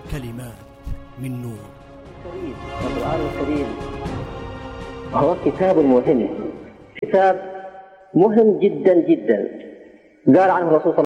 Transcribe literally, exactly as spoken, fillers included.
كلمات من نور. القرآن الكريم هو كتاب مهم، كتاب مهم جدا جدا. قال عنه الرسول صلى